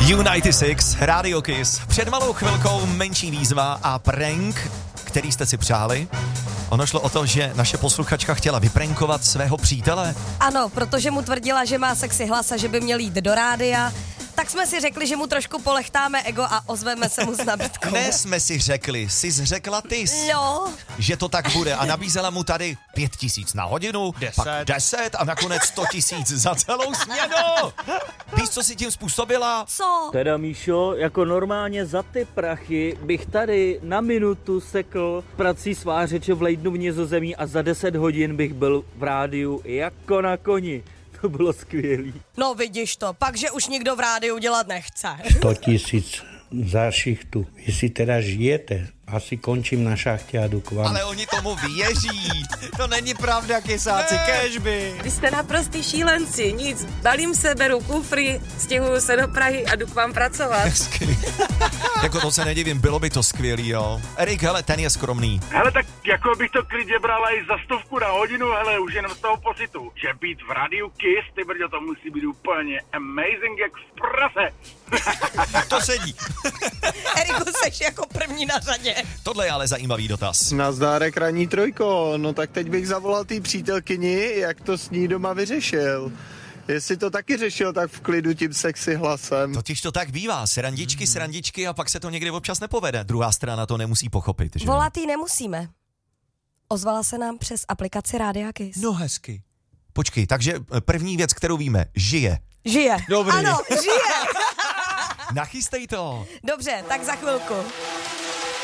U96, Radio Kiss. Před malou chvilkou menší výzva a prank, který jste si přáli. Ono šlo o to, že naše posluchačka chtěla vyprankovat svého přítele. Ano, protože mu tvrdila, že má sexy hlas a že by měl jít do rádia. Tak jsme si řekli, že mu trošku polechtáme ego a ozveme se mu s nabídkou. Ne jsme si řekli, jsi řekla ty, No. že to tak bude a nabízela mu tady 5 000 na hodinu, 10. pak 10 a nakonec 100 000 za celou směnu. Víš, co si tím způsobila? Co? Teda Míšo, jako normálně za ty prachy bych tady na minutu sekl prací svářeče v Leidnu v Nizozemí a za 10 hodin bych byl v rádiu jako na koni. To bylo skvělý. No vidíš to, pak, že už nikdo v rádiu dělat nechce. 100 000 za šichtu. Vy si teda žijete. Asi končím na šachtě a jdu k vám. Ale oni tomu věří. To není pravda, kysáci, kežby. Vy jste naprostý šílenci, nic. Balím se, beru kufry, stěhuju se do Prahy a jdu k vám pracovat. Hezky. Jako to se nedivím, bylo by to skvělý, jo. Erik, hele, ten je skromný. Hele, tak jako bych to klidně brala i za 100 na hodinu, hele, už jenom z toho pocitu, že být v rádiu Kiss, ty brďo, to musí být úplně amazing jak v prase. To sedí. Eriku, seš jako první na řadě. Tohle je ale zajímavý dotaz. Nazdárek ranní trojko, no tak teď bych zavolal té přítelkyni, jak to s ní doma vyřešil. Jestli to taky řešil tak v klidu tím sexy hlasem. Totiž to tak bývá, srandičky a pak se to někdy občas nepovede. Druhá strana to nemusí pochopit, že? Volat jí nemusíme. Ozvala se nám přes aplikaci Rádia Kiss. No hezky. Počkej, takže první věc, kterou víme, žije. Žije. Dobrý. Ano, žije. Nachystej to. Dobře, tak za chvilku.